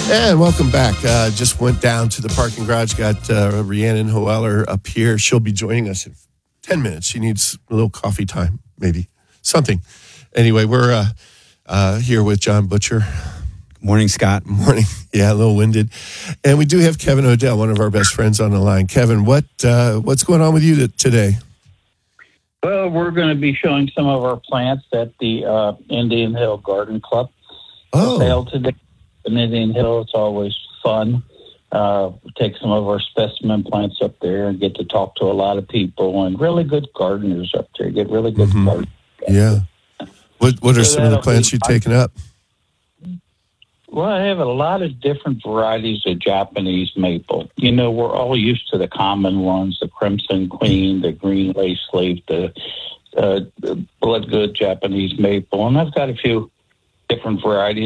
And welcome back. Just went down to the parking garage. Got Rhiannon Hoeller up here. She'll be joining us in 10 minutes. She needs a little coffee time, maybe something. Anyway, we're here with John Butcher. Morning, Scott. Morning. Yeah, a little winded. And we do have Kevin Odell, one of our best friends, on the line. Kevin, what's going on with you today? Well, we're going to be showing some of our plants at the Indian Hill Garden Club. Oh. Sale today in Indian Hill. It's always fun. Take some of our specimen plants up there and get to talk to a lot of people and really good gardeners up there. Get really good gardeners. Yeah. What are some of the plants you've taken up? Well, I have a lot of different varieties of Japanese maple. You know, we're all used to the common ones, the Crimson Queen, the green lace leaf, the blood good Japanese maple. And I've got a few different varieties